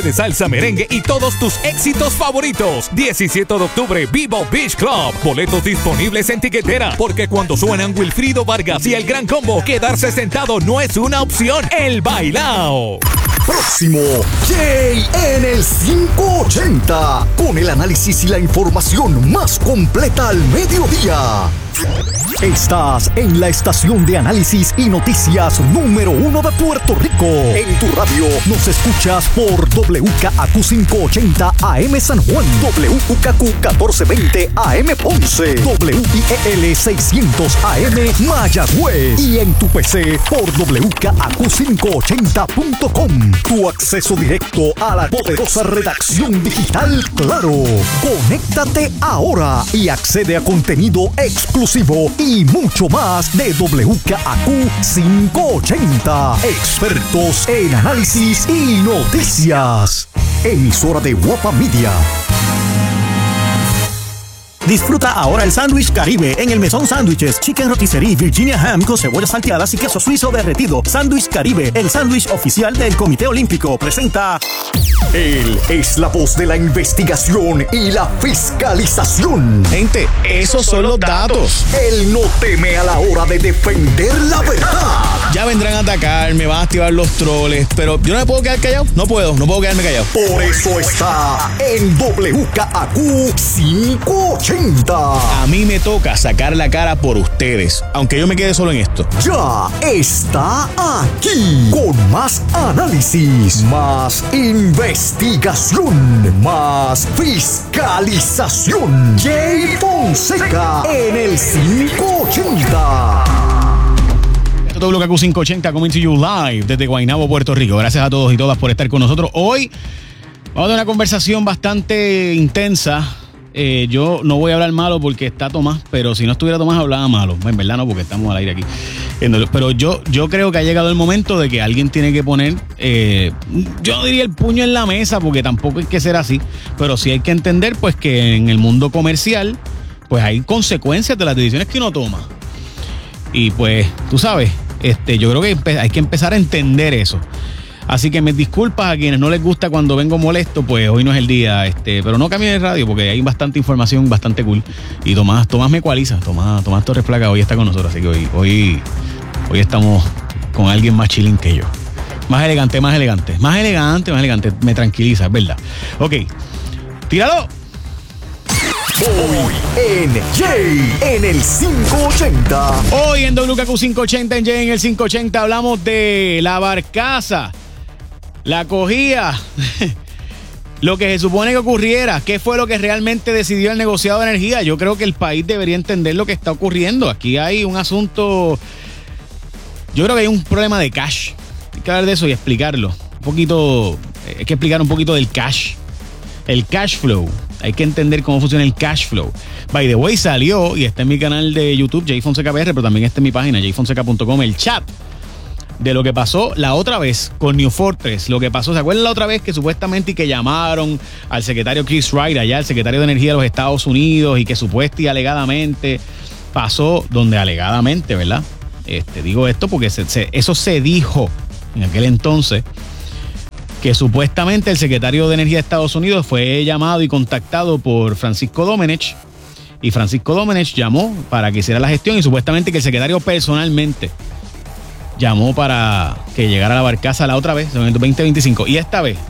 de salsa, merengue y todos tus éxitos favoritos. 17 de octubre, Vivo Beach Club. Boletos disponibles en tiquetera, porque cuando suenan Wilfrido Vargas y el Gran Combo, quedarse sentado no es una opción. El bailao. Próximo, Jay en el 580, con el análisis y la información más completa al mediodía. Estás en la estación de análisis y noticias número 1 de Puerto Rico. En tu radio nos escuchas por WKAQ 580 AM San Juan, WKQ 1420 AM Ponce, WIEL 600 AM Mayagüez y en tu PC por WKAQ580.com. Tu acceso directo a la poderosa redacción digital Claro. Conéctate ahora y accede a contenido exclusivo y mucho más de WKAQ 580. Expertos en análisis y noticias. Emisora de Guapa Media. Disfruta ahora el sándwich Caribe en el Mesón Sándwiches, Chicken Rotisserie, Virginia Ham con cebollas salteadas y queso suizo derretido. Sándwich Caribe, el sándwich oficial del Comité Olímpico, presenta... Él es la voz de la investigación y la fiscalización. Gente, esos son los datos. Él no teme a la hora de defender la verdad. Ya vendrán a atacar, me van a activar los troles, pero yo no me puedo quedar callado. No puedo quedarme callado. Por eso está en WKAQ 580. A mí me toca sacar la cara por ustedes, aunque yo me quede solo en esto. Ya está aquí, con más análisis, más investigación, más fiscalización. Jay Fonseca en el 580. WKAQ 580 coming to you live desde Guaynabo, Puerto Rico. Gracias a todos y todas por estar con nosotros. Hoy vamos a tener una conversación bastante intensa. Yo no voy a hablar malo porque está Tomás, pero si no estuviera Tomás hablaba malo. En verdad no, porque estamos al aire aquí. Pero yo creo que ha llegado el momento de que alguien tiene que poner, yo no diría el puño en la mesa, porque tampoco hay que ser así, pero sí hay que entender pues que en el mundo comercial pues hay consecuencias de las decisiones que uno toma. Y pues, tú sabes, yo creo que hay que empezar a entender eso. Así que me disculpas a quienes no les gusta cuando vengo molesto, pues hoy no es el día, pero no cambien de radio porque hay bastante información, bastante cool. Y Tomás me ecualiza, Tomás Torres Placa hoy está con nosotros, así que hoy estamos con alguien más chilling que yo. Más elegante. Me tranquiliza, es verdad. Ok, tíralo. Hoy en Jay en el 580. Hoy en WKAQ 580, en Jay en el 580, hablamos de la barcaza. La cogía, lo que se supone que ocurriera, qué fue lo que realmente decidió el negociado de energía. Yo creo que el país debería entender lo que está ocurriendo. Aquí hay un asunto, yo creo que hay un problema de cash. Hay que hablar de eso y explicarlo. Hay que explicar un poquito del cash. El cash flow. Hay que entender cómo funciona el cash flow. By the way, salió, y está en mi canal de YouTube, Jay Fonseca PR, pero también está en mi página, jayfonseca.com, el chat de lo que pasó la otra vez con New Fortress. Lo que pasó, ¿se acuerdan la otra vez que supuestamente y que llamaron al secretario Chris Wright, allá el secretario de Energía de los Estados Unidos, y que supuestamente y alegadamente pasó donde alegadamente, ¿verdad? Digo esto porque eso se dijo en aquel entonces, que supuestamente el secretario de Energía de Estados Unidos fue llamado y contactado por Francisco Domenech, y Francisco Domenech llamó para que hiciera la gestión, y supuestamente que el secretario personalmente llamó para que llegara la barcaza la otra vez, en el 2025. Y esta vez,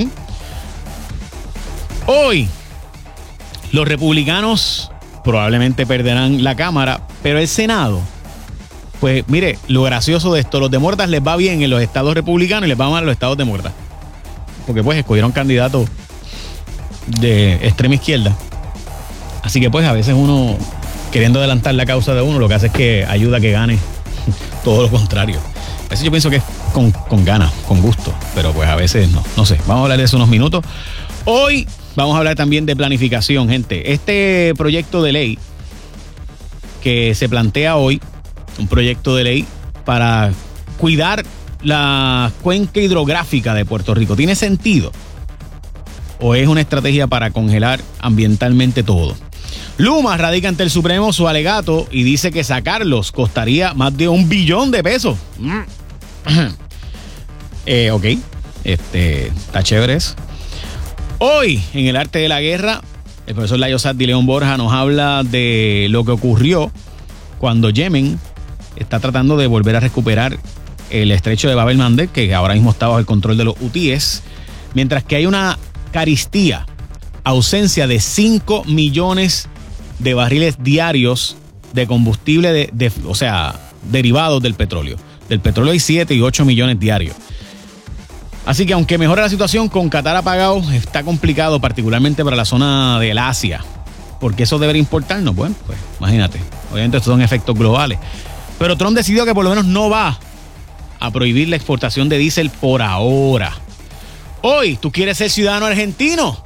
hoy, los republicanos probablemente perderán la Cámara, pero el Senado, pues mire, lo gracioso de esto, los demócratas les va bien en los estados republicanos y les va mal en los estados demócratas, porque pues escogieron candidatos de extrema izquierda. Así que pues a veces uno, queriendo adelantar la causa de uno, lo que hace es que ayuda a que gane todo lo contrario. A veces yo pienso que es con ganas, con gusto, pero pues a veces no sé. Vamos a hablar de eso unos minutos. Hoy vamos a hablar también de planificación, gente. Este proyecto de ley que se plantea hoy, un proyecto de ley para cuidar la cuenca hidrográfica de Puerto Rico, ¿tiene sentido? ¿O es una estrategia para congelar ambientalmente todo? Luma radica ante el Supremo su alegato y dice que sacarlos costaría más de $1 billón. Ok. Está chévere eso. Hoy, en el arte de la guerra, el profesor Layo Saddi León Borja nos habla de lo que ocurrió cuando Yemen está tratando de volver a recuperar el estrecho de Bab el-Mandeb, que ahora mismo está bajo el control de los hutíes, mientras que hay una carestía, ausencia de 5 millones de barriles diarios de combustible, o sea, derivados del petróleo. Del petróleo hay 7 y 8 millones diarios. Así que aunque mejora la situación, con Qatar apagado está complicado, particularmente para la zona del Asia. Porque eso debería importarnos. Bueno, pues imagínate. Obviamente estos son efectos globales. Pero Trump decidió que por lo menos no va a prohibir la exportación de diésel por ahora. Hoy, ¿tú quieres ser ciudadano argentino?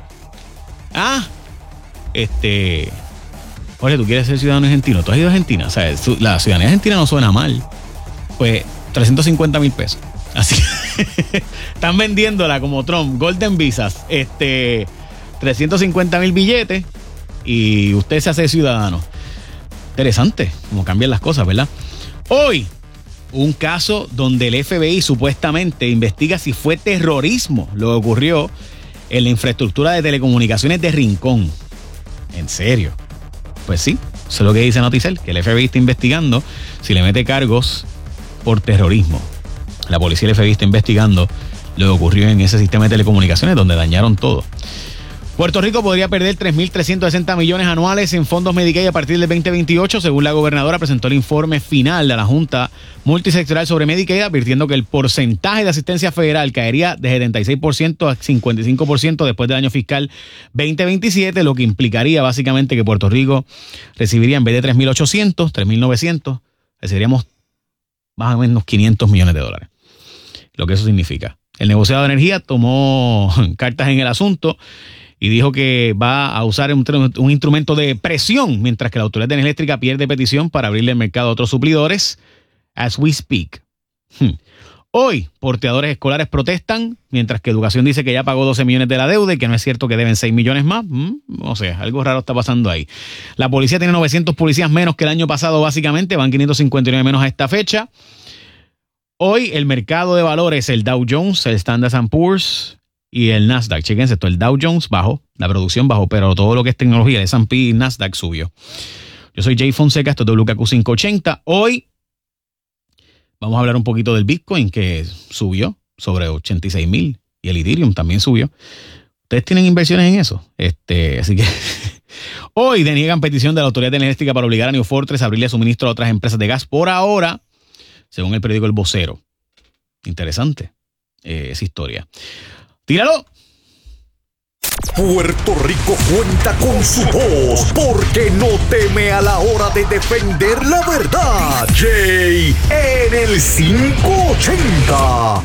Oye, ¿tú quieres ser ciudadano argentino? ¿Tú has ido a Argentina? O sea, la ciudadanía argentina no suena mal. Pues 350,000 pesos. Así que están vendiéndola como Trump, Golden Visas, 350,000 billetes y usted se hace ciudadano. Interesante cómo cambian las cosas, ¿verdad? Hoy, un caso donde el FBI supuestamente investiga si fue terrorismo lo que ocurrió en la infraestructura de telecomunicaciones de Rincón. ¿En serio? Pues sí, eso es lo que dice Noticel, que el FBI está investigando si le mete cargos por terrorismo. La policía y el FBI está investigando lo que ocurrió en ese sistema de telecomunicaciones donde dañaron todo. Puerto Rico podría perder 3.360 millones anuales en fondos Medicaid a partir del 2028, según la gobernadora presentó el informe final de la Junta Multisectorial sobre Medicaid, advirtiendo que el porcentaje de asistencia federal caería de 76% a 55% después del año fiscal 2027, lo que implicaría básicamente que Puerto Rico recibiría en vez de 3.800, 3.900, recibiríamos más o menos 500 millones de dólares. Lo que eso significa. El negociado de energía tomó cartas en el asunto y dijo que va a usar un instrumento de presión mientras que la Autoridad de Energía Eléctrica pierde petición para abrirle el mercado a otros suplidores. As we speak. Hoy, porteadores escolares protestan, mientras que Educación dice que ya pagó 12 millones de la deuda y que no es cierto que deben 6 millones más. O sea, algo raro está pasando ahí. La policía tiene 900 policías menos que el año pasado, básicamente. Van 559 menos a esta fecha. Hoy, el mercado de valores, el Dow Jones, el Standard & Poor's y el Nasdaq. Chequense esto, el Dow Jones bajó, la producción bajó, pero todo lo que es tecnología, el S&P y Nasdaq subió. Yo soy Jay Fonseca, esto es WKQ 580. Hoy vamos a hablar un poquito del Bitcoin, que subió sobre 86,000 y el Ethereum también subió. ¿Ustedes tienen inversiones en eso? Así que hoy deniegan petición de la Autoridad de Energía Eléctrica para obligar a New Fortress a abrirle suministro a otras empresas de gas por ahora, según el periódico El Vocero. Interesante esa historia. ¡Tíralo! Puerto Rico cuenta con su voz porque no teme a la hora de defender la verdad. Jay en el 580.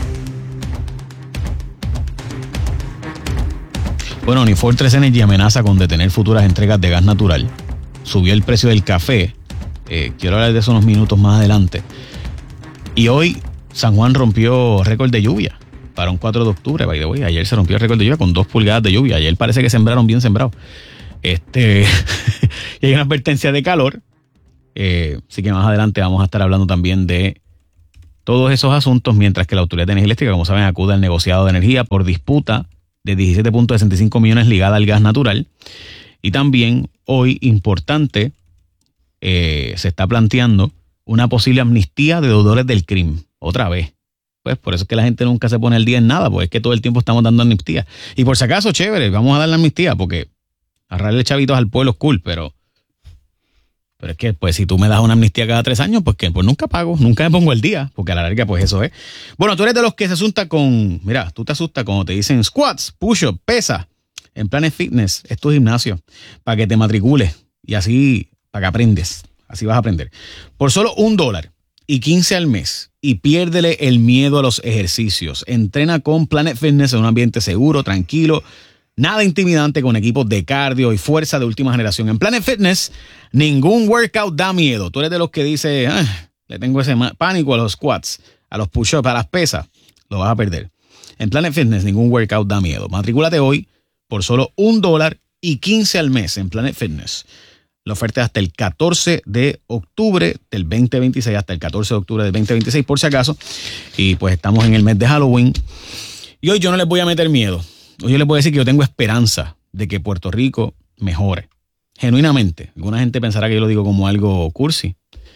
Bueno, New Fortress Energy amenaza con detener futuras entregas de gas natural. Subió el precio del café. Quiero hablar de eso unos minutos más adelante. Y hoy San Juan rompió récord de lluvia para un 4 de octubre, by the way. Ayer se rompió el récord de lluvia con 2 pulgadas de lluvia. Ayer parece que sembraron bien sembrado. Y hay una advertencia de calor. Así que más adelante vamos a estar hablando también de todos esos asuntos, mientras que la Autoridad de Energía Eléctrica, como saben, acude al negociado de energía por disputa de 17.65 millones ligada al gas natural. Y también hoy, importante, se está planteando una posible amnistía de deudores del crimen. Otra vez. Pues por eso es que la gente nunca se pone al día en nada, porque es que todo el tiempo estamos dando amnistía. Y por si acaso, chévere, vamos a dar la amnistía, porque agarrarle chavitos al pueblo es cool, pero es que pues si tú me das una amnistía cada 3 años, pues que pues nunca pago, nunca me pongo al día, porque a la larga pues eso es. Bueno, tú eres de los que se asustan tú te asustas cuando te dicen squats, push-up, pesa, en Planet Fitness, es tu gimnasio, para que te matricules y así, para que aprendes, así vas a aprender. Por solo $1 y 15 al mes y piérdele el miedo a los ejercicios. Entrena con Planet Fitness en un ambiente seguro, tranquilo, nada intimidante, con equipos de cardio y fuerza de última generación. En Planet Fitness, ningún workout da miedo. Tú eres de los que dice, le tengo ese pánico a los squats, a los push-ups, a las pesas. Lo vas a perder. En Planet Fitness, ningún workout da miedo. Matricúlate hoy por solo $1 y 15 al mes en Planet Fitness. La oferta es hasta el 14 de octubre del 2026, hasta el 14 de octubre del 2026 por si acaso. Y pues estamos en el mes de Halloween Y hoy yo no les voy a meter miedo. Hoy yo les voy a decir que yo tengo esperanza de que Puerto Rico mejore. Genuinamente. Alguna gente pensará que yo lo digo como algo cursi.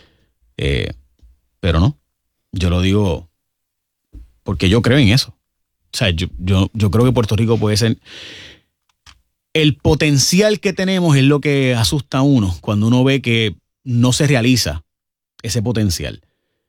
Pero no. Yo lo digo porque yo creo en eso. O sea, yo creo que Puerto Rico puede ser... El potencial que tenemos es lo que asusta a uno cuando uno ve que no se realiza ese potencial.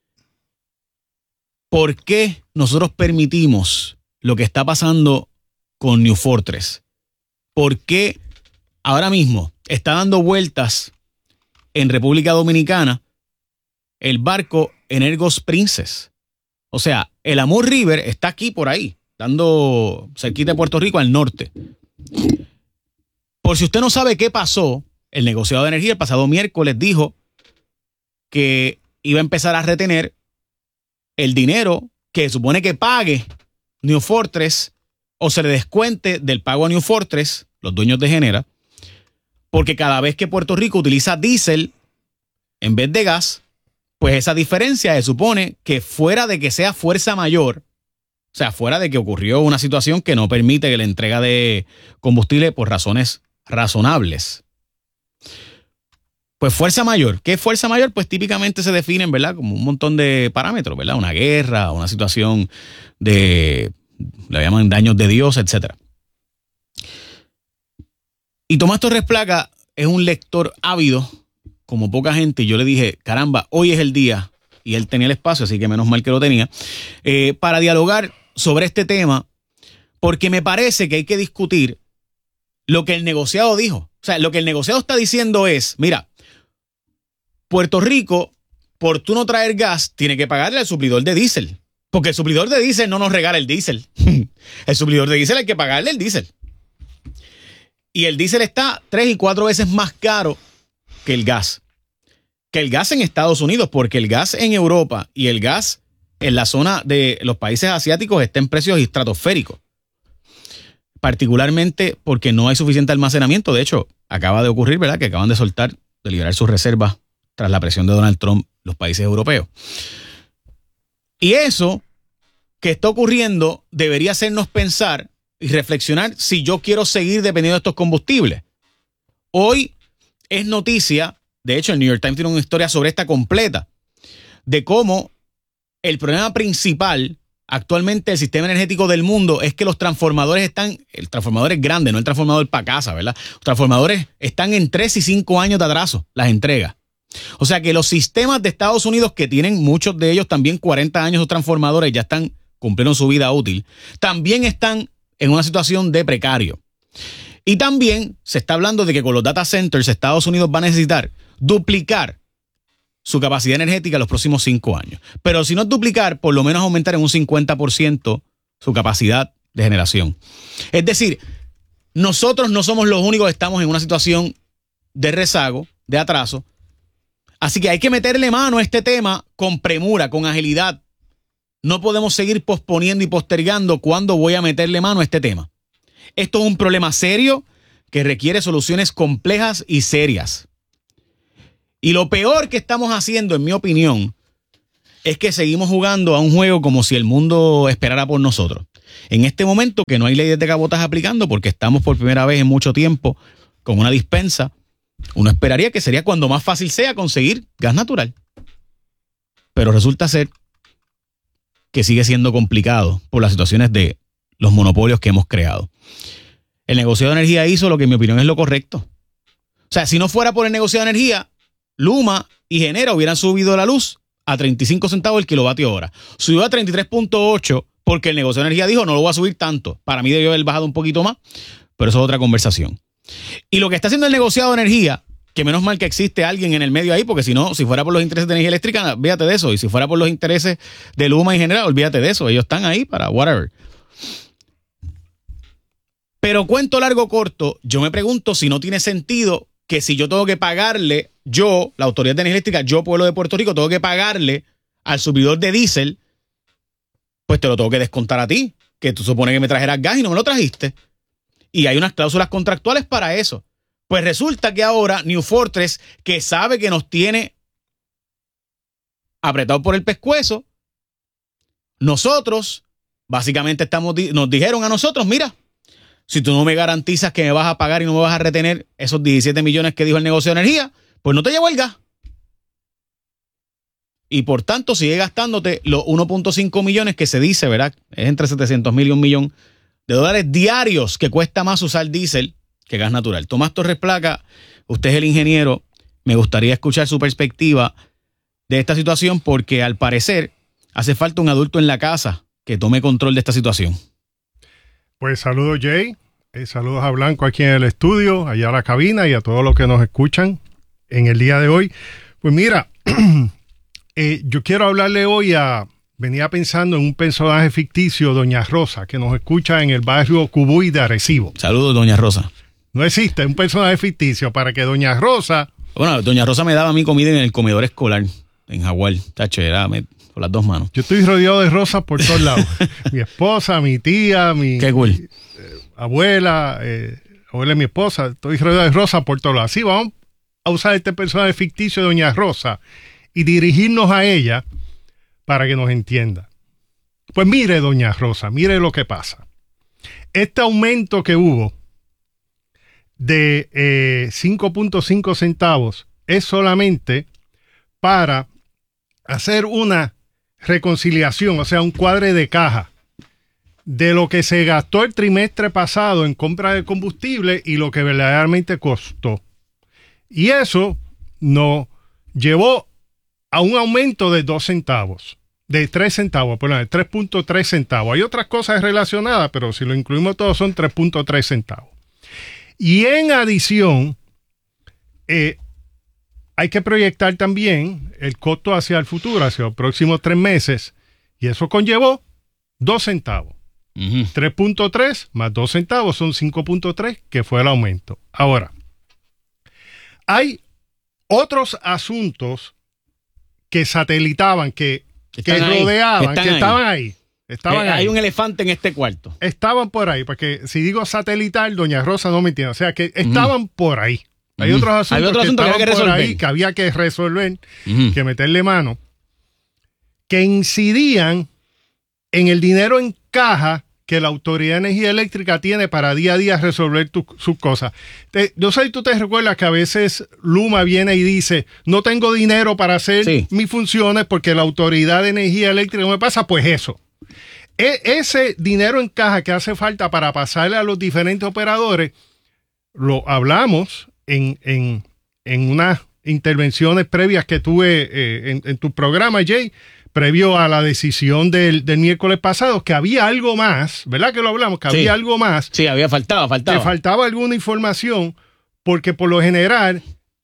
¿Por qué nosotros permitimos lo que está pasando con New Fortress? ¿Por qué ahora mismo está dando vueltas en República Dominicana el barco Energos Princess? O sea, el Amur River está aquí por ahí, dando cerquita de Puerto Rico al norte. Por si usted no sabe qué pasó, el negociado de energía el pasado miércoles dijo que iba a empezar a retener el dinero que supone que pague New Fortress o se le descuente del pago a New Fortress, los dueños de Genera, porque cada vez que Puerto Rico utiliza diésel en vez de gas, pues esa diferencia se supone que fuera de que sea fuerza mayor, o sea, fuera de que ocurrió una situación que no permite que la entrega de combustible por razones razonables. Pues fuerza mayor. ¿Qué es fuerza mayor? Pues típicamente se definen, ¿verdad? Como un montón de parámetros, ¿verdad? Una guerra, una situación de, le llaman daños de Dios, etc. Y Tomás Torres Placa es un lector ávido, como poca gente, y yo le dije, caramba, hoy es el día, y él tenía el espacio, así que menos mal que lo tenía, para dialogar sobre este tema, porque me parece que hay que discutir lo que el negociado dijo. O sea, lo que el negociado está diciendo es, mira, Puerto Rico, por tú no traer gas, tiene que pagarle al suplidor de diésel. Porque el suplidor de diésel no nos regala el diésel. El suplidor de diésel hay que pagarle el diésel. Y el diésel está 3 y 4 veces más caro que el gas. Que el gas en Estados Unidos, porque el gas en Europa y el gas en la zona de los países asiáticos está en precios estratosféricos. Particularmente porque no hay suficiente almacenamiento. De hecho, acaba de ocurrir, ¿verdad?, que acaban de soltar, de liberar sus reservas tras la presión de Donald Trump, los países europeos. Y eso que está ocurriendo debería hacernos pensar y reflexionar si yo quiero seguir dependiendo de estos combustibles. Hoy es noticia, de hecho el New York Times tiene una historia sobre esta completa, de cómo el problema principal actualmente del sistema energético del mundo es que los transformadores están, el transformador es grande, no el transformador para casa, ¿verdad? Los transformadores están en 3 y 5 años de atraso, las entregas. O sea que los sistemas de Estados Unidos, que tienen muchos de ellos también 40 años de transformadores, ya están, cumplieron su vida útil, también están en una situación de precario. Y también se está hablando de que con los data centers Estados Unidos va a necesitar duplicar su capacidad energética en los próximos 5 años. Pero si no es duplicar, por lo menos aumentar en un 50% su capacidad de generación. Es decir, nosotros no somos los únicos que estamos en una situación de rezago, de atraso. Así que hay que meterle mano a este tema con premura, con agilidad. No podemos seguir posponiendo y postergando cuándo voy a meterle mano a este tema. Esto es un problema serio que requiere soluciones complejas y serias. Y lo peor que estamos haciendo, en mi opinión, es que seguimos jugando a un juego como si el mundo esperara por nosotros. En este momento que no hay leyes de cabotaje aplicando porque estamos por primera vez en mucho tiempo con una dispensa, uno esperaría que sería cuando más fácil sea conseguir gas natural. Pero resulta ser que sigue siendo complicado por las situaciones de los monopolios que hemos creado. El negociado de energía hizo lo que en mi opinión es lo correcto. O sea, si no fuera por el negociado de energía, Luma y Genera hubieran subido la luz a 35 centavos el kilovatio hora. Subió a 33.8 porque el negocio de energía dijo no lo voy a subir tanto. Para mí debió haber bajado un poquito más, pero eso es otra conversación. Y lo que está haciendo el negociado de energía, que menos mal que existe alguien en el medio ahí, porque si no, si fuera por los intereses de energía eléctrica, olvídate de eso. Y si fuera por los intereses de Luma y Genera, olvídate de eso. Ellos están ahí para whatever. Pero cuento largo corto, yo me pregunto si no tiene sentido que si yo tengo que pagarle, yo, la Autoridad de Energía Eléctrica, yo, pueblo de Puerto Rico, tengo que pagarle al suplidor de diésel, pues te lo tengo que descontar a ti, que tú supones que me trajeras gas y no me lo trajiste. Y hay unas cláusulas contractuales para eso. Pues resulta que ahora New Fortress, que sabe que nos tiene apretado por el pescuezo, nosotros básicamente nos dijeron a nosotros, mira, si tú no me garantizas que me vas a pagar y no me vas a retener esos 17 millones que dijo el negocio de energía, pues no te llevo el gas. Y por tanto sigue gastándote los 1.5 millones que se dice, ¿verdad? Es entre 700,000 y $1 millón diarios que cuesta más usar diésel que gas natural. Tomás Torres Placa, usted es el ingeniero. Me gustaría escuchar su perspectiva de esta situación porque al parecer hace falta un adulto en la casa que tome control de esta situación. Pues saludos, Jay. Saludos a Blanco aquí en el estudio, allá a la cabina y a todos los que nos escuchan en el día de hoy. Pues mira, yo quiero hablarle hoy venía pensando en un personaje ficticio, Doña Rosa, que nos escucha en el barrio Cubuy de Arecibo. Saludos, Doña Rosa. No existe un personaje ficticio para que Doña Rosa... Bueno, Doña Rosa me daba a mí comida en el comedor escolar, en Jaguar. Tacho, era con las dos manos. Yo estoy rodeado de rosas por todos lados. Mi esposa, mi tía, Qué cool. Abuela de mi esposa. Estoy rodeado de rosas por todos lados. Sí, vamos a usar este personaje ficticio de Doña Rosa y dirigirnos a ella para que nos entienda. Pues mire, Doña Rosa, mire lo que pasa. Este aumento que hubo de 5.5 centavos es solamente para hacer una reconciliación, o sea, un cuadre de caja de lo que se gastó el trimestre pasado en compra de combustible y lo que verdaderamente costó. Y eso nos llevó a un aumento de 2 centavos, de 3 centavos, perdón, de 3.3 centavos. Hay otras cosas relacionadas, pero si lo incluimos todo son 3.3 centavos. Y en adición, hay que proyectar también el costo hacia el futuro, hacia los próximos 3 meses, y eso conllevó 2 centavos. 3.3 más 2 centavos son 5.3, que fue el aumento. Ahora, hay otros asuntos que satelitaban, que rodeaban, que estaban ahí. Hay un elefante en este cuarto. Estaban por ahí, porque si digo satelital, Doña Rosa no me entiende. O sea, que estaban por ahí. Hay otros asuntos que estaban por ahí, que había que resolver, que meterle mano, que incidían en el dinero en caja que la Autoridad de Energía Eléctrica tiene para día a día resolver sus cosas. Yo sé si tú te recuerdas que a veces Luma viene y dice, no tengo dinero para hacer mis funciones porque la Autoridad de Energía Eléctrica no me pasa, pues eso. Ese dinero en caja que hace falta para pasarle a los diferentes operadores, lo hablamos en unas intervenciones previas que tuve en tu programa, Jay, previo a la decisión del miércoles pasado, que había algo más, ¿verdad que lo hablamos? Que había algo más. Sí, faltaba. Que faltaba alguna información, porque por lo general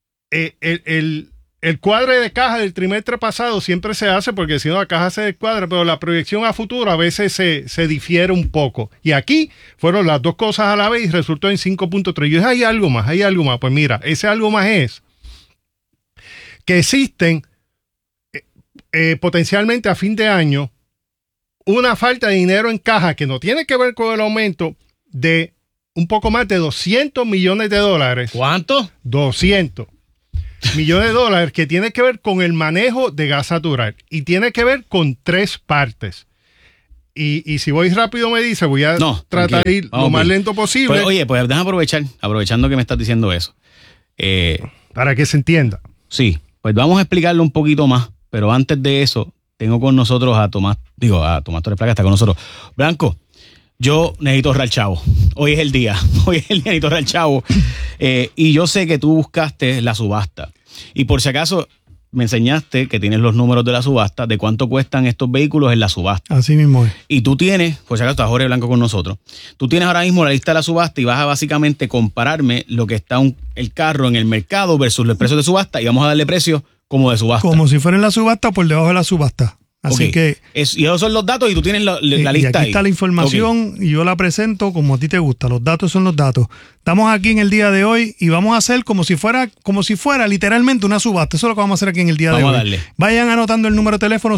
el cuadre de caja del trimestre pasado siempre se hace, porque si no la caja se descuadra, pero la proyección a futuro a veces se difiere un poco. Y aquí fueron las dos cosas a la vez y resultó en 5.3. Yo dije, hay algo más. Pues mira, ese algo más es que existen potencialmente a fin de año una falta de dinero en caja que no tiene que ver con el aumento de un poco más de $200 millones. ¿Cuánto? 200 millones de dólares, que tiene que ver con el manejo de gas natural y tiene que ver con 3 partes. Y si voy rápido me dice, voy a tratar de ir lo más lento posible. Pues, oye, pues déjame aprovechando que me estás diciendo eso. Para que se entienda. Sí, pues vamos a explicarlo un poquito más. Pero antes de eso, tengo con nosotros a Tomás Torres Placa, está con nosotros. Blanco, yo necesito ahorrar chavo. Hoy es el día, necesito ahorrar chavo. Y yo sé que tú buscaste la subasta. Y por si acaso, me enseñaste que tienes los números de la subasta, de cuánto cuestan estos vehículos en la subasta. Así mismo es. Y tú tienes, por si acaso está Jorge Blanco con nosotros, tú tienes ahora mismo la lista de la subasta y vas a básicamente compararme lo que está el carro en el mercado versus los precios de subasta y vamos a darle precio como de subasta. Como si fuera en la subasta por debajo de la subasta. Así que... y esos son los datos y tú tienes la lista ahí. Y aquí está la información y yo la presento como a ti te gusta. Los datos son los datos. Estamos aquí en el día de hoy y vamos a hacer como si fuera literalmente una subasta. Eso es lo que vamos a hacer aquí en el día de hoy. Vamos a darle. Vayan anotando el número de teléfono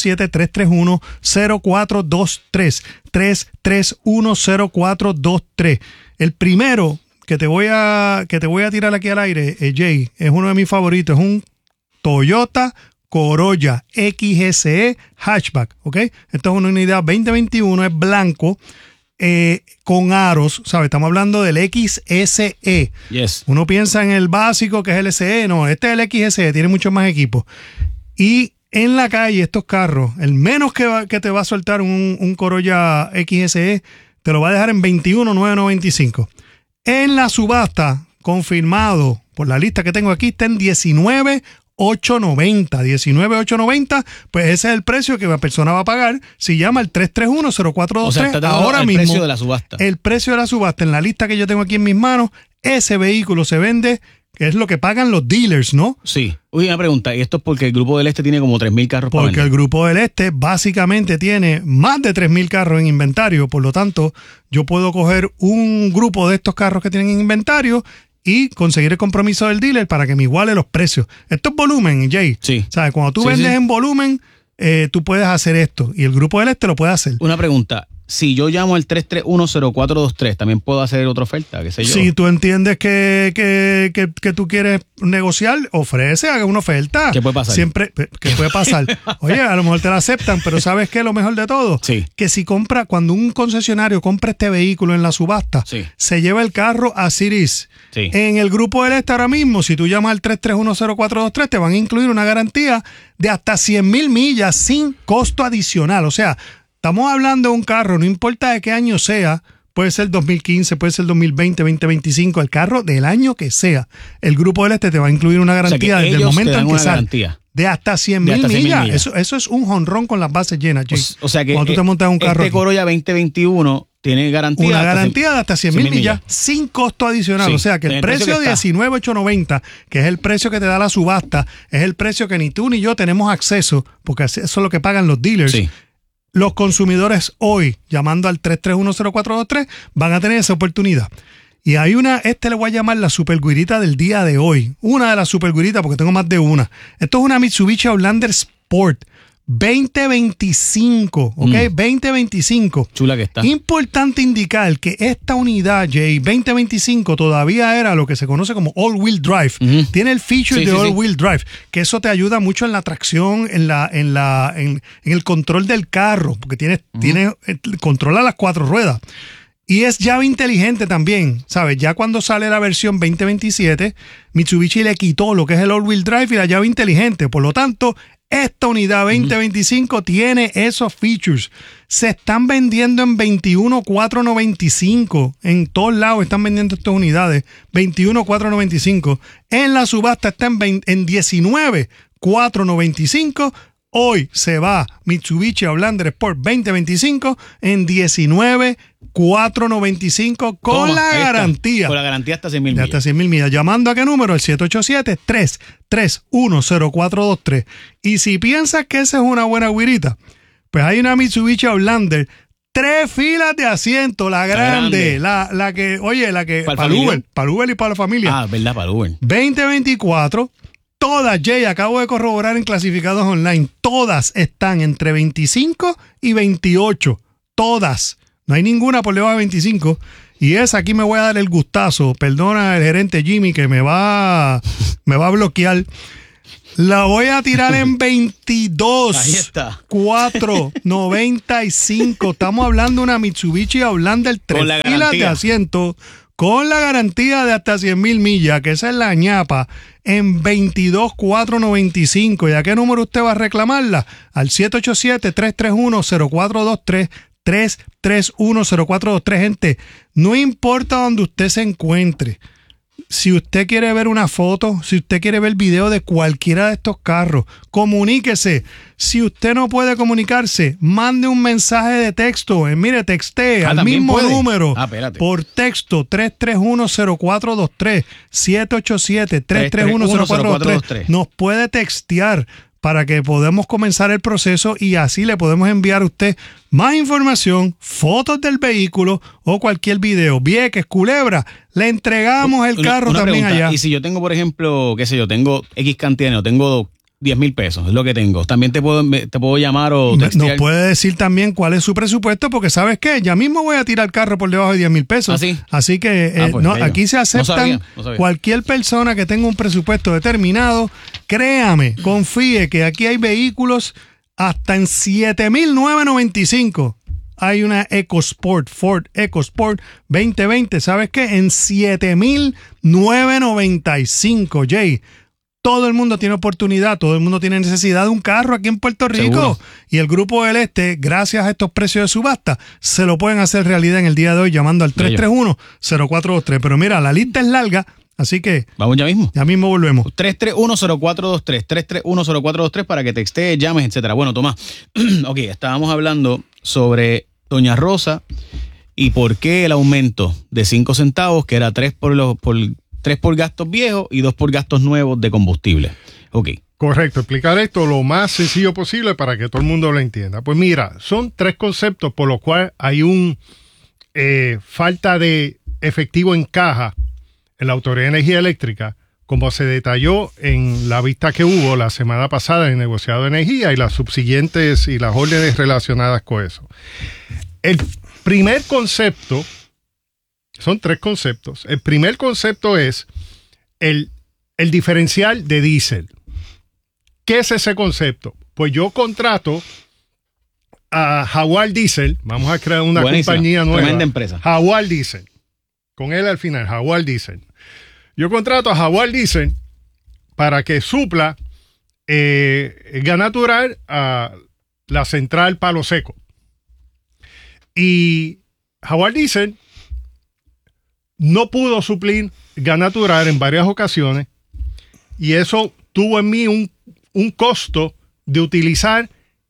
787-331-0423. 331-0423. El primero que te voy a tirar aquí al aire, Jay, es uno de mis favoritos. Es un Toyota Corolla XSE Hatchback, ¿ok? Esto es una unidad 2021, es blanco, con aros, ¿sabes? Estamos hablando del XSE. Yes. Uno piensa en el básico que es el SE, no, este es el XSE, tiene muchos más equipos. Y en la calle, estos carros, el menos que te va a soltar un Corolla XSE, te lo va a dejar en 21,995. En la subasta, confirmado por la lista que tengo aquí, está en 19,890. 19,890, pues ese es el precio que la persona va a pagar si llama al 331-0423. O sea, ahora mismo. El precio de la subasta. El precio de la subasta, en la lista que yo tengo aquí en mis manos, ese vehículo se vende, que es lo que pagan los dealers, ¿no? Sí. Uy, una pregunta. ¿Y esto es porque el Grupo del Este tiene como 3,000 carros para Porque vender? el Grupo del Este básicamente tiene más de 3,000 carros en inventario. Por lo tanto, yo puedo coger un grupo de estos carros que tienen en inventario y conseguir el compromiso del dealer para que me iguale los precios. Esto es volumen, Jay. Sí. ¿Sabes? Cuando tú Sí, vendes sí. en volumen, tú puedes hacer esto. Y el Grupo del Este lo puede hacer. Una pregunta. Si yo llamo al 331-0423, ¿también puedo hacer otra oferta? ¿Qué sé yo? Si tú entiendes que tú quieres negociar, ofrece, haga una oferta. ¿Qué puede pasar? Siempre, ¿qué puede pasar? Oye, a lo mejor te la aceptan, pero ¿sabes qué es lo mejor de todo? Sí. Que si cuando un concesionario compra este vehículo en la subasta, Sí. se lleva el carro a Ciris. Sí. En el Grupo del Este ahora mismo, si tú llamas al 331-0423, te van a incluir una garantía de hasta 100,000 millas sin costo adicional. O sea, estamos hablando de un carro, no importa de qué año sea, puede ser 2015, puede ser 2020, 2025, el carro del año que sea. El Grupo del Este te va a incluir una garantía desde el ellos momento te dan en que una sale. garantía. De hasta 100,000 hasta 100,000 millas. millas. Eso es un jonrón con las bases llenas, Jay. O sea que cuando tú te montas un carro este aquí. Corolla 2021 tiene garantía. Una hasta garantía de hasta 100,000 millas sin costo adicional. Sí, O sea que en el el precio precio que de está. 19,890, que es el precio que te da la subasta, es el precio que ni tú ni yo tenemos acceso, porque eso es lo que pagan los dealers. Sí. Los consumidores hoy, llamando al 331-0423, van a tener esa oportunidad. Y hay le voy a llamar la superguirita del día de hoy. Una de las superguiritas, porque tengo más de una. Esto es una Mitsubishi Outlander Sport 2025, ¿ok? 2025. Chula que está. Importante indicar que esta unidad, Jay, 2025 todavía era lo que se conoce como all-wheel drive. Ujú. Tiene el feature Sí, de sí, sí. all-wheel drive, que eso te ayuda mucho en la tracción, en el control del carro, porque controla las 4 ruedas. Y es llave inteligente también, ¿sabes? Ya cuando sale la versión 2027, Mitsubishi le quitó lo que es el all-wheel drive y la llave inteligente. Por lo tanto, esta unidad 2025 tiene esos features. Se están vendiendo en 21,495. En todos lados están vendiendo estas unidades. 21,495. En la subasta está en 19,495. Hoy se va Mitsubishi Outlander Sport 2025 en 19,495 con Toma, la ahí está. garantía. Con la garantía hasta 100,000 De millas. hasta 100,000 millas. Llamando a qué número? El 787-331-0423. Y si piensas que esa es una buena guirita, pues hay una Mitsubishi Outlander, 3 filas de asiento, la grande. La que ¿Para el familiar? para Uber y para la familia. Ah, verdad, para Uber. 2024. Todas, Jay, acabo de corroborar en clasificados online, todas están entre 25 y 28. Todas. No hay ninguna por debajo de 25. Y esa aquí me voy a dar el gustazo. Perdona el gerente Jimmy que me va a bloquear. La voy a tirar en 22. Ahí está. 495. Estamos hablando de una Mitsubishi Outlander 3 Con la filas de garantía. asiento. Con la garantía de hasta 100,000 millas, que esa es la ñapa, en 22,495. ¿Y a qué número usted va a reclamarla? Al 787-331-0423. 331-0423. Gente, no importa donde usted se encuentre. Si usted quiere ver una foto, si usted quiere ver video de cualquiera de estos carros, comuníquese. Si usted no puede comunicarse, mande un mensaje de texto. Mire, textee al también mismo puede. número Espérate. por texto 331-0423 787-331-0423. Nos puede textear para que podamos comenzar el proceso y así le podemos enviar a usted más información, fotos del vehículo o cualquier video. Vieques, Culebra, le entregamos el carro Una también pregunta, allá. Y si yo tengo, por ejemplo, qué sé yo, tengo X cantidad, no tengo 10,000 pesos, es lo que tengo. También te puedo llamar o textear. Nos puede decir también cuál es su presupuesto, porque ¿sabes qué? Ya mismo voy a tirar el carro por debajo de 10,000 pesos. ¿Ah, sí? Así que Pues, aquí se aceptan no sabía. cualquier persona que tenga un presupuesto determinado. Créame, confíe que aquí hay vehículos hasta en 7,995. Hay una EcoSport, Ford EcoSport 2020. ¿Sabes qué? En 7,995, Jay. Todo el mundo tiene oportunidad, todo el mundo tiene necesidad de un carro aquí en Puerto Rico. Seguro. Y el Grupo del Este, gracias a estos precios de subasta, se lo pueden hacer realidad en el día de hoy llamando al 331-0423. Pero mira, la lista es larga, así que Vamos ya mismo. ya mismo volvemos. 331-0423, 331-0423 para que textees, llames, etcétera. Bueno, Tomás, ok, estábamos hablando sobre Doña Rosa y por qué el aumento de 5 centavos, que era 3 por gastos viejos y 2 por gastos nuevos de combustible. Ok. Correcto, explicar esto lo más sencillo posible para que todo el mundo lo entienda. Pues mira, son 3 conceptos por los cuales hay falta de efectivo en caja en la Autoridad de Energía Eléctrica, como se detalló en la vista que hubo la semana pasada en el negociado de energía y las subsiguientes y las órdenes relacionadas con eso. El primer concepto, son 3 conceptos. El primer concepto es el diferencial de diésel. ¿Qué es ese concepto? Pues yo contrato a Jaguar Diesel, vamos a crear una compañía nueva. Tremenda empresa. Jaguar Diesel. Con él al final, Jaguar Diesel. Yo contrato a Jaguar Diesel para que supla gas natural a la central Palo Seco. Y Jaguar Diesel no pudo suplir gas natural en varias ocasiones y eso tuvo en mí un costo de utilizar,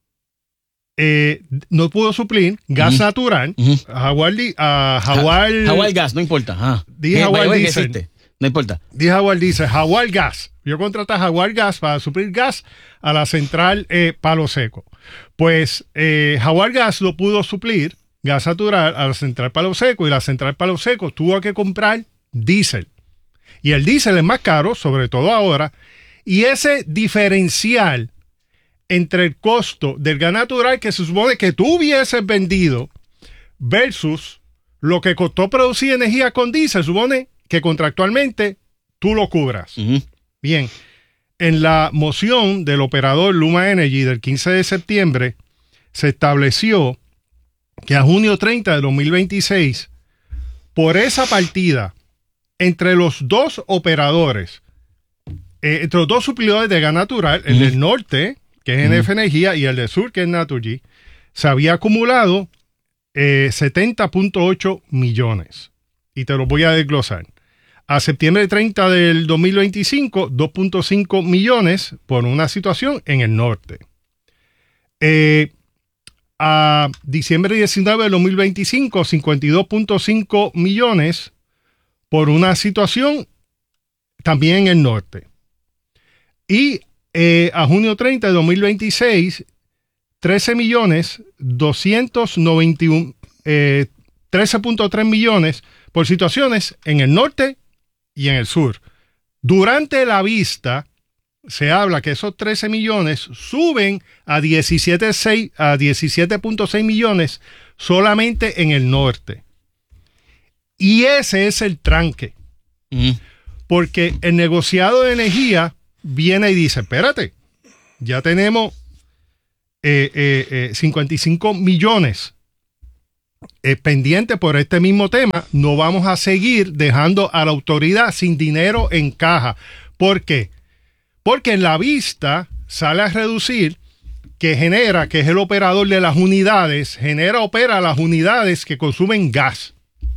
no pudo suplir gas natural. Jaguar Gas, no importa. Dije Jaguar Diesel. Existe. No importa. Dije Jaguar Diesel, Jaguar Gas. Yo contraté a Jaguar Gas para suplir gas a la central Palo Seco. Pues Jaguar Gas lo pudo suplir gas natural a la central Palo Seco y la central Palo Seco tuvo que comprar diésel. Y el diésel es más caro, sobre todo ahora, y ese diferencial entre el costo del gas natural que se supone que tú hubieses vendido versus lo que costó producir energía con diésel, supone que contractualmente tú lo cubras. Bien, en la moción del operador Luma Energy del 15 de septiembre se estableció que a junio 30 de 2026, por esa partida, entre los dos operadores, entre los dos suplidores de gas natural, el del norte, que es NF Energía, y el del sur, que es Naturgy, se había acumulado 70.8 millones. Y te lo voy a desglosar. A septiembre 30 del 2025, 2.5 millones por una situación en el norte. A diciembre 19 del 2025, 52.5 millones por una situación también en el norte. Y a junio 30 de 2026, 13.3 millones por situaciones en el norte y en el sur. Durante la vista se habla que esos 13 millones suben a 17.6 millones solamente en el norte. Y ese es el tranque. Porque el negociado de energía viene y dice, espérate, ya tenemos 55 millones pendientes por este mismo tema. No vamos a seguir dejando a la autoridad sin dinero en caja. ¿Por qué? Porque en la vista sale a reducir que genera, que es el operador de las unidades, opera las unidades que consumen gas.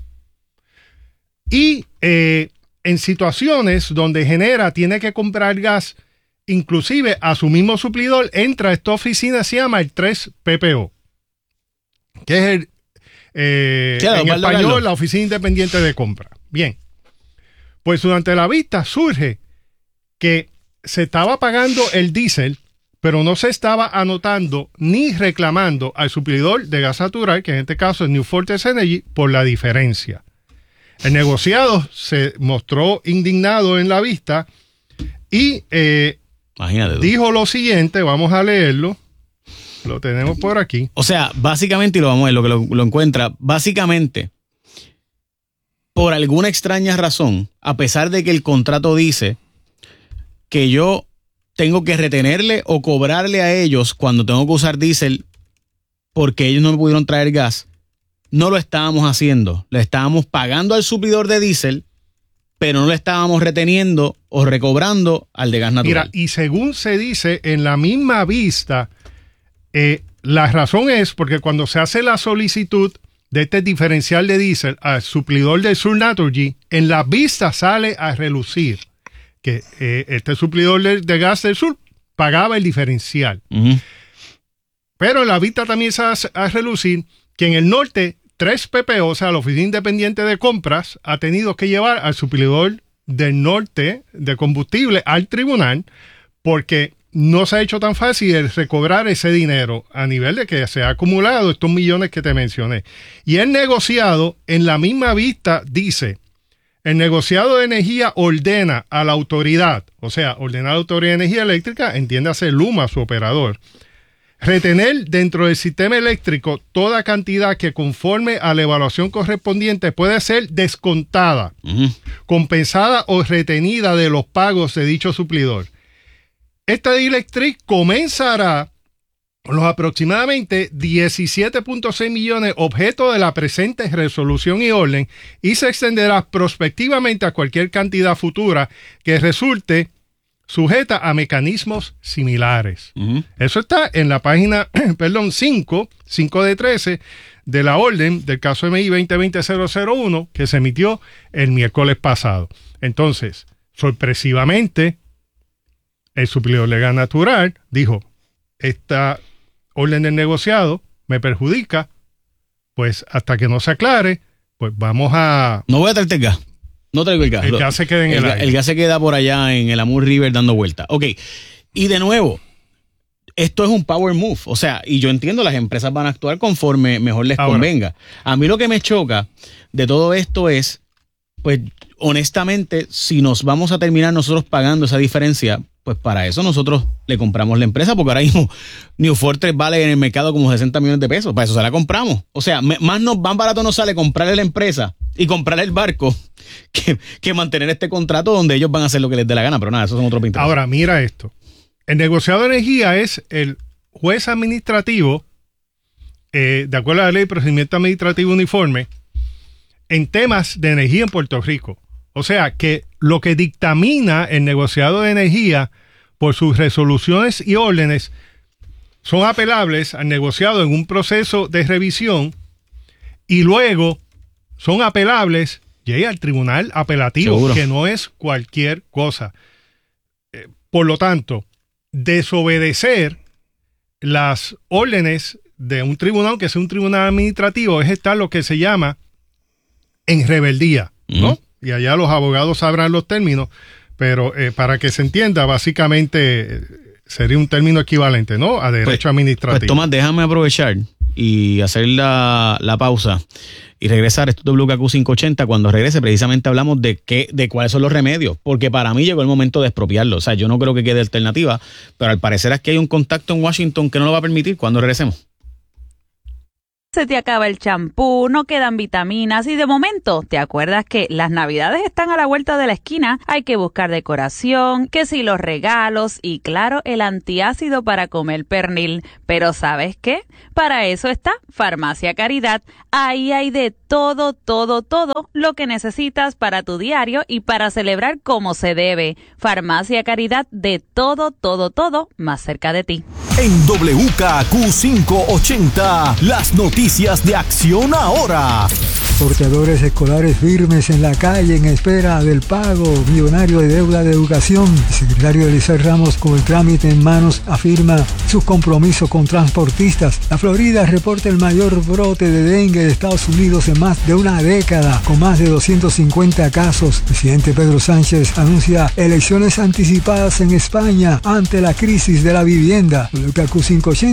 Y en situaciones donde genera tiene que comprar gas, inclusive a su mismo suplidor, entra a esta oficina, se llama el 3PPO, que es en español la Oficina Independiente de Compra. Bien, pues durante la vista surge que se estaba pagando el diésel, pero no se estaba anotando ni reclamando al suplidor de gas natural, que en este caso es New Fortress Energy, por la diferencia. El negociado se mostró indignado en la vista y Imagínate tú. Dijo lo siguiente, vamos a leerlo. Lo tenemos por aquí. O sea, básicamente, y lo vamos a ver, lo que lo encuentra, básicamente, por alguna extraña razón, a pesar de que el contrato dice que yo tengo que retenerle o cobrarle a ellos cuando tengo que usar diésel porque ellos no me pudieron traer gas, no lo estábamos haciendo. Le estábamos pagando al suplidor de diésel, pero no le estábamos reteniendo o recobrando al de gas natural. Mira, y según se dice en la misma vista, la razón es porque cuando se hace la solicitud de este diferencial de diésel al suplidor del Sur Naturgy, en la vista sale a relucir que este suplidor de gas del Sur pagaba el diferencial. Uh-huh. Pero en la vista también sale a relucir que en el norte 3 PPO, o sea, la Oficina Independiente de Compras, ha tenido que llevar al suplidor del norte de combustible al tribunal porque no se ha hecho tan fácil el recobrar ese dinero a nivel de que se ha acumulado estos millones que te mencioné. Y el negociado, en la misma vista, dice, el negociado de energía ordena a la autoridad, o sea, ordena a la Autoridad de Energía Eléctrica, entiéndase Luma, su operador, retener dentro del sistema eléctrico toda cantidad que conforme a la evaluación correspondiente puede ser descontada, compensada o retenida de los pagos de dicho suplidor. Esta directriz comenzará con los aproximadamente 17.6 millones objeto de la presente resolución y orden y se extenderá prospectivamente a cualquier cantidad futura que resulte sujeta a mecanismos similares. Uh-huh. Eso está en la página 5 de 13 de la orden del caso MI 2020-001 que se emitió el miércoles pasado. Entonces, sorpresivamente, el suplidor de gas natural dijo, esta orden del negociado me perjudica, pues hasta que no se aclare, pues vamos a... No voy a traerte el gas. No traigo el gas. El gas se queda en el aire. El gas se queda por allá en el Amur River dando vueltas. Ok. Y de nuevo, esto es un power move. O sea, y yo entiendo, las empresas van a actuar conforme mejor les convenga. A mí lo que me choca de todo esto es, pues, honestamente, si nos vamos a terminar nosotros pagando esa diferencia, pues para eso nosotros le compramos la empresa, porque ahora mismo New Fortress vale en el mercado como 60 millones de pesos. Para eso se la compramos. O sea, más barato nos sale comprarle la empresa y comprarle el barco que mantener este contrato donde ellos van a hacer lo que les dé la gana. Pero nada, eso son otros 20. Ahora, mira esto. El negociado de energía es el juez administrativo, de acuerdo a la ley de procedimiento administrativo uniforme, en temas de energía en Puerto Rico. O sea, que lo que dictamina el negociado de energía por sus resoluciones y órdenes son apelables al negociado en un proceso de revisión y luego son apelables al tribunal apelativo, seguro, que no es cualquier cosa. Por lo tanto, desobedecer las órdenes de un tribunal, que sea un tribunal administrativo, es estar lo que se llama en rebeldía, ¿no? Y allá los abogados sabrán los términos, pero para que se entienda, básicamente sería un término equivalente, ¿no? A derecho administrativo. Pues Tomás, déjame aprovechar y hacer la pausa y regresar. Esto es WKQ 580. Cuando regrese, precisamente hablamos de cuáles son los remedios, porque para mí llegó el momento de expropiarlo. O sea, yo no creo que quede alternativa, pero al parecer aquí hay un contacto en Washington que no lo va a permitir. Cuando regresemos. Se te acaba el champú, no quedan vitaminas y de momento te acuerdas que las navidades están a la vuelta de la esquina, hay que buscar decoración, que si los regalos y claro, el antiácido para comer pernil. Pero ¿sabes qué? Para eso está Farmacia Caridad. Ahí hay de todo lo que necesitas para tu diario y para celebrar como se debe. Farmacia Caridad, de todo, más cerca de ti. En WKQ 580, las noticias de Acción Ahora. Porteadores escolares firmes en la calle en espera del pago millonario de deuda de educación. El secretario Eliseo Ramos, con el trámite en manos, afirma su compromiso con transportistas. La Florida reporta el mayor brote de dengue de Estados Unidos en más de una década, con más de 250 casos. El presidente Pedro Sánchez anuncia elecciones anticipadas en España ante la crisis de la vivienda. WKQ 580.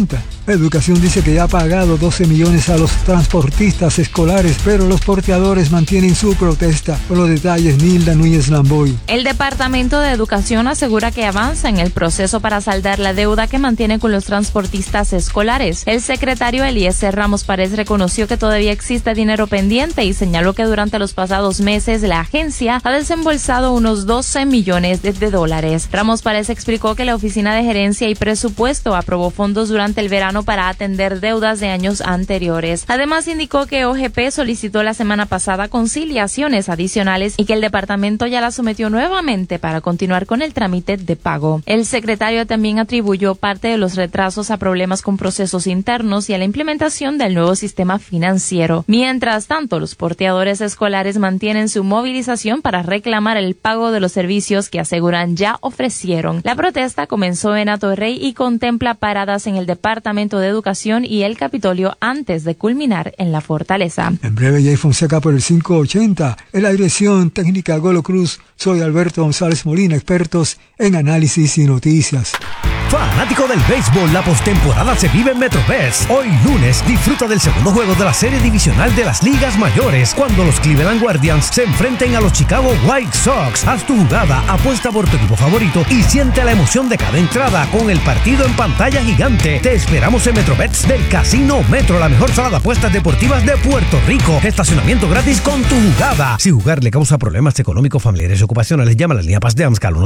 Educación dice que ya ha pagado 12 millones a los transportistas escolares, pero los porteadores mantienen su protesta. Por los detalles, Nilda Núñez Lamboy. El Departamento de Educación asegura que avanza en el proceso para saldar la deuda que mantiene con los transportistas escolares. El secretario Eliezer Ramos Párez reconoció que todavía existe dinero pendiente y señaló que durante los pasados meses la agencia ha desembolsado unos 12 millones de dólares. Ramos Párez explicó que la Oficina de Gerencia y Presupuesto aprobó fondos durante el verano para atender deudas de años anteriores. Además, indicó que OGP solicitó la semana pasada conciliaciones adicionales y que el departamento ya las sometió nuevamente para continuar con el trámite de pago. El secretario también atribuyó parte de los retrasos a problemas con procesos internos y a la implementación del nuevo sistema financiero. Mientras tanto, los porteadores escolares mantienen su movilización para reclamar el pago de los servicios que aseguran ya ofrecieron. La protesta comenzó en Atorrey y contempla paradas en el Departamento de Educación y el Capitolio antes de culminar en la Fortaleza. En breve, Jay Fonseca por el 580. En la dirección técnica Golo Cruz, soy Alberto González Molina, expertos en análisis y noticias. Fanático del béisbol, la postemporada se vive en MetroBets. Hoy lunes disfruta del segundo juego de la serie divisional de las ligas mayores, cuando los Cleveland Guardians se enfrenten a los Chicago White Sox. Haz tu jugada, apuesta por tu equipo favorito y siente la emoción de cada entrada con el partido en pantalla gigante. Te esperamos en MetroBets del Casino Metro, la mejor sala de apuestas deportivas de Puerto Rico. Estacionamiento gratis con tu jugada. Si jugar le causa problemas económicos, familiares y ocupacionales, llama a la línea Paz de AMSCA al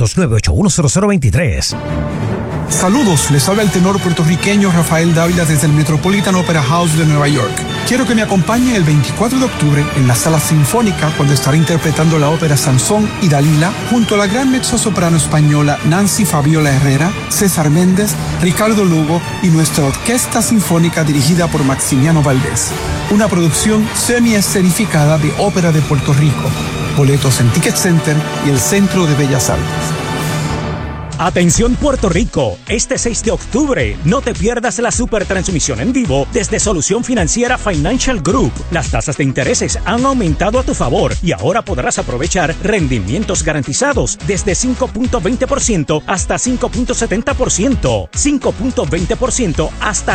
1-800-981-0023. Saludos, les habla el tenor puertorriqueño Rafael Dávila desde el Metropolitan Opera House de Nueva York. Quiero que me acompañen el 24 de octubre en la Sala Sinfónica cuando estaré interpretando la ópera Sansón y Dalila junto a la gran mezzosoprano española Nancy Fabiola Herrera, César Méndez, Ricardo Lugo y nuestra Orquesta Sinfónica dirigida por Maximiano Valdés. Una producción semi-escenificada de Ópera de Puerto Rico. Boletos en Ticket Center y el Centro de Bellas Artes. Atención Puerto Rico, este 6 de octubre no te pierdas la supertransmisión en vivo desde Solución Financiera Financial Group. Las tasas de intereses han aumentado a tu favor y ahora podrás aprovechar rendimientos garantizados desde 5.20% hasta 5.70%, 5.20% hasta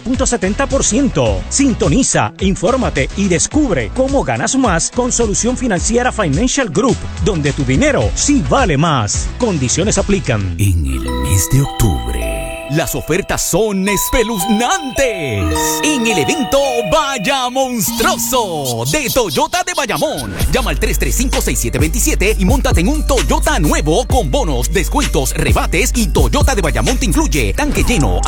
5.70%. Sintoniza, infórmate y descubre cómo ganas más con Solución Financiera Financial Group, donde tu dinero sí vale más. Condiciones aplican. En el mes de octubre, las ofertas son espeluznantes. En el evento Vaya Monstruoso de Toyota de Bayamón. Llama al 335-6727 y móntate en un Toyota nuevo con bonos, descuentos, rebates y Toyota de Bayamón te incluye tanque lleno,